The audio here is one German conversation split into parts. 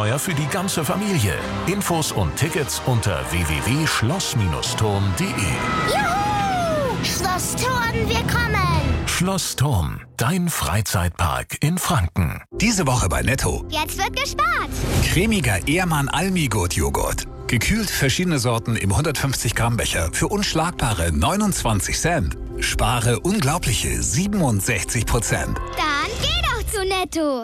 Abenteuer für die ganze Familie. Infos und Tickets unter www.schloss-turm.de. Juhu! Schloss Thurn, wir kommen! Schloss Thurn, dein Freizeitpark in Franken. Diese Woche bei Netto. Jetzt wird gespart! Cremiger Ehrmann Almigurt-Joghurt. Gekühlt verschiedene Sorten im 150 Gramm Becher für unschlagbare 29 Cent. Spare unglaubliche 67%. Dann geh doch zu Netto!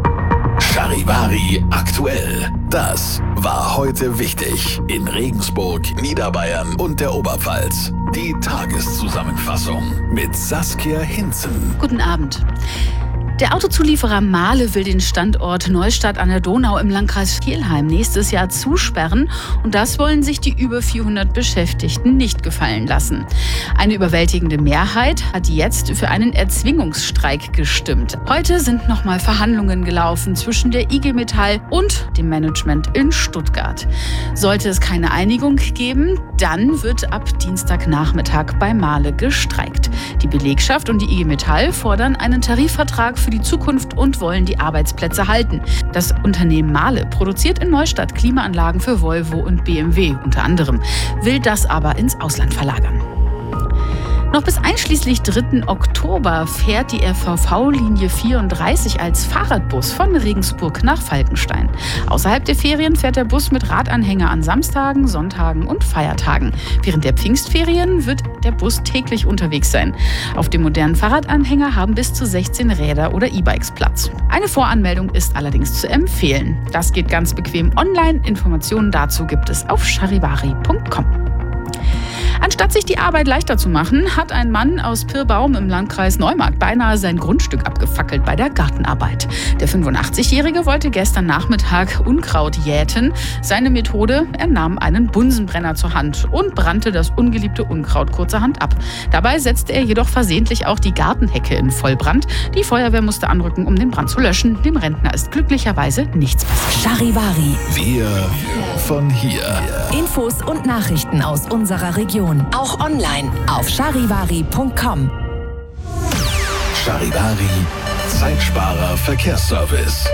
Charivari aktuell. Das war heute wichtig in Regensburg, Niederbayern und der Oberpfalz. Die Tageszusammenfassung mit Saskia Hinzen. Guten Abend. Der Autozulieferer Mahle will den Standort Neustadt an der Donau im Landkreis Kelheim nächstes Jahr zusperren. Und das wollen sich die über 400 Beschäftigten nicht gefallen lassen. Eine überwältigende Mehrheit hat jetzt für einen Erzwingungsstreik gestimmt. Heute sind nochmal Verhandlungen gelaufen zwischen der IG Metall und dem Management in Stuttgart. Sollte es keine Einigung geben, dann wird ab Dienstagnachmittag bei Mahle gestreikt. Die Belegschaft und die IG Metall fordern einen Tarifvertrag für die Zukunft und wollen die Arbeitsplätze halten. Das Unternehmen Mahle produziert in Neustadt Klimaanlagen für Volvo und BMW unter anderem, will das aber ins Ausland verlagern. Noch bis einschließlich 3. Oktober fährt die RVV-Linie 34 als Fahrradbus von Regensburg nach Falkenstein. Außerhalb der Ferien fährt der Bus mit Radanhänger an Samstagen, Sonntagen und Feiertagen. Während der Pfingstferien wird der Bus täglich unterwegs sein. Auf dem modernen Fahrradanhänger haben bis zu 16 Räder oder E-Bikes Platz. Eine Voranmeldung ist allerdings zu empfehlen. Das geht ganz bequem online. Informationen dazu gibt es auf charivari.com. Anstatt sich die Arbeit leichter zu machen, hat ein Mann aus Pirbaum im Landkreis Neumarkt beinahe sein Grundstück abgefackelt bei der Gartenarbeit. Der 85-Jährige wollte gestern Nachmittag Unkraut jäten. Seine Methode: Er nahm einen Bunsenbrenner zur Hand und brannte das ungeliebte Unkraut kurzerhand ab. Dabei setzte er jedoch versehentlich auch die Gartenhecke in Vollbrand. Die Feuerwehr musste anrücken, um den Brand zu löschen. Dem Rentner ist glücklicherweise nichts passiert. Charivari. Wir von hier. Infos und Nachrichten aus unserer Region. Auch online auf charivari.com. Charivari, Zeitsparer Verkehrsservice.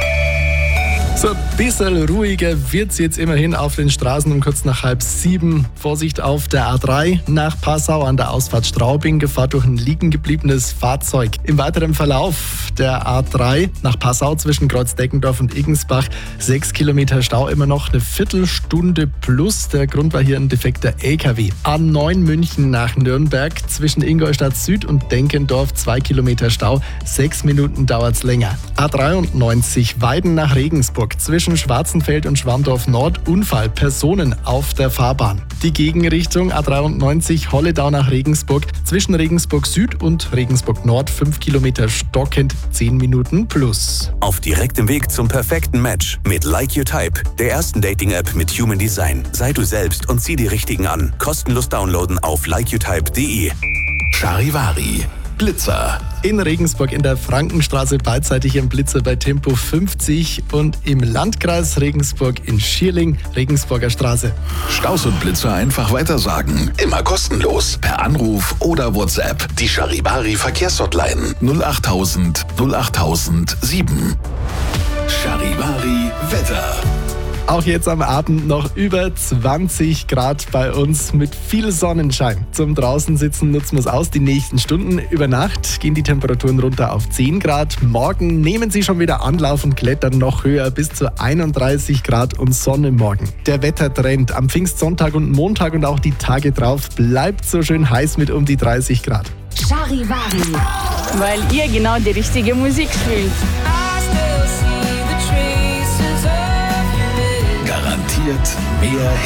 So ein bisschen ruhiger wird es jetzt immerhin auf den Straßen um kurz nach 6:30. Vorsicht auf der A3 nach Passau an der Ausfahrt Straubing. Gefahr durch ein liegen gebliebenes Fahrzeug. Im weiteren Verlauf der A3 nach Passau zwischen Kreuzdeckendorf und Igensbach 6 Kilometer Stau, immer noch eine Viertelstunde plus. Der Grund war hier ein defekter LKW. A9 München nach Nürnberg zwischen Ingolstadt Süd und Denkendorf 2 Kilometer Stau. 6 Minuten dauert es länger. A93 Weiden nach Regensburg zwischen Schwarzenfeld und Schwandorf Nord. Unfall, Personen auf der Fahrbahn. Die Gegenrichtung A93 Holledau nach Regensburg zwischen Regensburg Süd und Regensburg Nord 5 Kilometer stockend 10 Minuten plus. Auf direktem Weg zum perfekten Match mit Like Your Type, der ersten Dating-App mit Human Design. Sei du selbst und zieh die Richtigen an. Kostenlos downloaden auf likeyourtype.de. Charivari, Blitzer. In Regensburg in der Frankenstraße beidseitig ein Blitzer bei Tempo 50 und im Landkreis Regensburg in Schierling, Regensburger Straße. Staus und Blitzer einfach weitersagen. Immer kostenlos. Per Anruf oder WhatsApp. Die Charivari Verkehrshotline 08000 08007. Charivari Wetter. Auch jetzt am Abend noch über 20 Grad bei uns mit viel Sonnenschein. Zum draußen sitzen nutzen wir es aus die nächsten Stunden. Über Nacht gehen die Temperaturen runter auf 10 Grad. Morgen nehmen sie schon wieder Anlauf und klettern noch höher bis zu 31 Grad und Sonne morgen. Der Wettertrend am Pfingstsonntag und Montag und auch die Tage drauf bleibt so schön heiß mit um die 30 Grad. Charivari. Weil ihr genau die richtige Musik spielt. Garantiert mehr